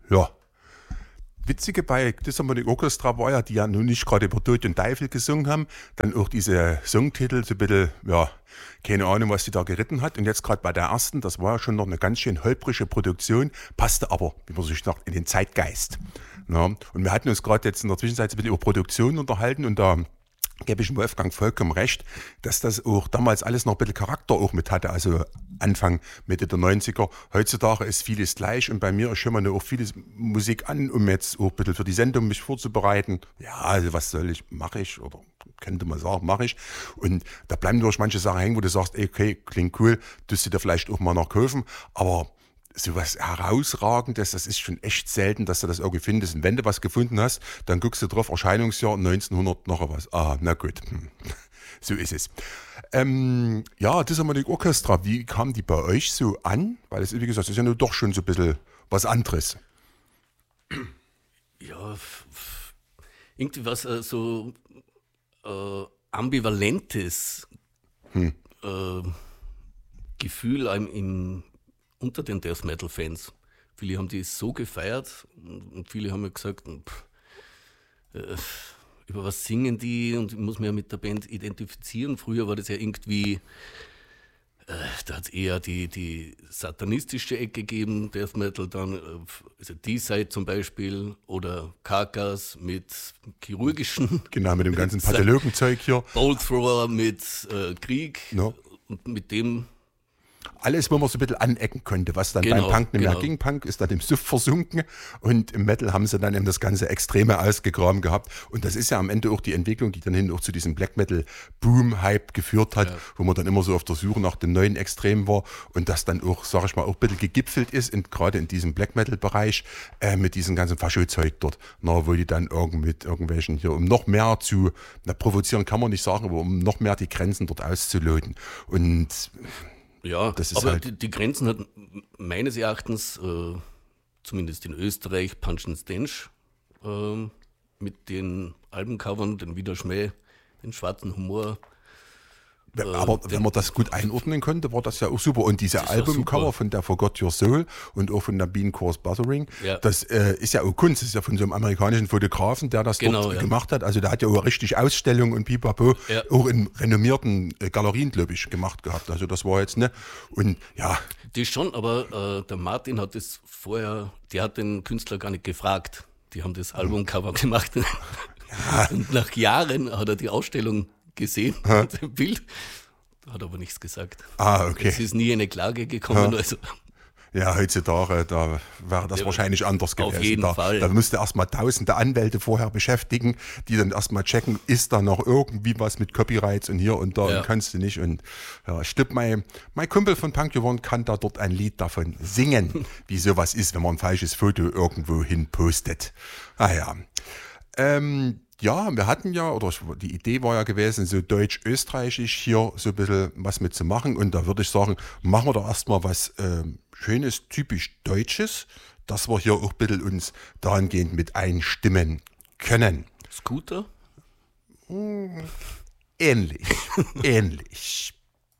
Ja. Witzige bei Philharmonic Orchestra war ja, die ja nun nicht gerade über Tod und Teufel gesungen haben, dann auch diese Songtitel so ein bisschen, ja, keine Ahnung, was die da geritten hat. Und jetzt gerade bei der ersten, das war ja schon noch eine ganz schön holprige Produktion, passte aber, wie man so sagt, in den Zeitgeist. Ja, und wir hatten uns gerade jetzt in der Zwischenzeit so ein bisschen über Produktion unterhalten und da gebe ich Wolfgang vollkommen recht, dass das auch damals alles noch ein bisschen Charakter auch mit hatte, also Anfang, Mitte der 90er. Heutzutage ist vieles gleich und bei mir ist schon mal auch vieles Musik an, um jetzt auch ein bisschen für die Sendung mich vorzubereiten. Ja, also was soll ich, mache ich oder könnte man sagen, mache ich. Und da bleiben durch manche Sachen hängen, wo du sagst, ey, okay, klingt cool, tust du dir vielleicht auch mal noch kaufen, aber so was Herausragendes, das ist schon echt selten, dass du das irgendwie findest. Und wenn du was gefunden hast, dann guckst du drauf, Erscheinungsjahr 1900 noch was. Ah, na gut. So ist es. Ja, Philharmonic Orchestra, wie kam die bei euch so an? Weil es, wie gesagt, das ist ja nur doch schon so ein bisschen was anderes. Ja, irgendwie was so ambivalentes Gefühl unter den Death Metal Fans. Viele haben die so gefeiert und viele haben mir gesagt, über was singen die und ich muss mich ja mit der Band identifizieren. Früher war das ja irgendwie, da hat es eher die satanistische Ecke gegeben, Death Metal, dann also D-Side zum Beispiel oder Carcass mit chirurgischen. Genau, mit dem ganzen Pathologenzeug hier. Bolt Thrower mit Krieg No. und mit dem. Alles, wo man so ein bisschen anecken konnte, was dann Genau, beim Punk nicht mehr genau. ging. Punk ist dann im Suff versunken und im Metal haben sie dann eben das ganze Extreme ausgegraben gehabt. Und das ist ja am Ende auch die Entwicklung, die dann hin auch zu diesem Black Metal Boom-Hype geführt hat, wo man dann immer so auf der Suche nach dem neuen Extrem war und das dann auch, sag ich mal, auch ein bisschen gegipfelt ist, gerade in diesem Black Metal-Bereich mit diesem ganzen Fascho-Zeug dort, wo die dann mit irgendwelchen hier, um noch mehr zu, provozieren kann man nicht sagen, aber um noch mehr die Grenzen dort auszuloten. Und Ja, das ist aber halt die Grenzen hat meines Erachtens, zumindest in Österreich, Punch and Stench mit den Albencovern, den Widerschmäh, den schwarzen Humor. aber wenn man das gut einordnen konnte, war das ja auch super. Und diese Das war Albumcover super. von der Forgot Your Soul und auch von der Bean Course Buttering, Ja. das ist ja auch Kunst. Das ist ja von so einem amerikanischen Fotografen, der das Genau, dort ja. gemacht hat. Also der hat ja auch richtig Ausstellungen und Pipapo Ja. auch in renommierten Galerien, glaube ich, gemacht gehabt. Also das war jetzt, ne? Und ja, Das schon, aber der Martin hat das vorher, der hat den Künstler gar nicht gefragt. Die haben das Albumcover gemacht. Und nach Jahren hat er die Ausstellung gesehen, und ein Bild, hat aber nichts gesagt. okay. Es ist nie eine Klage gekommen. Also Ja, heutzutage, da wäre das Ja, wahrscheinlich anders auf gewesen. jeden Fall. Da müsste erstmal tausende Anwälte vorher beschäftigen, die dann erstmal checken, ist da noch irgendwie was mit Copyrights und hier und da Ja. und kannst du nicht. Und ja, stimmt, mein Kumpel von Punk One kann da dort ein Lied davon singen, wie sowas ist, wenn man ein falsches Foto irgendwo hin postet. Ah ja. Ja, wir hatten ja, oder die Idee war ja gewesen, so deutsch-österreichisch hier so ein bisschen was mitzumachen. Und da würde ich sagen, machen wir doch erstmal was Schönes, typisch Deutsches, dass wir hier auch ein bisschen uns dahingehend mit einstimmen können. Scooter? Ähnlich, ähnlich.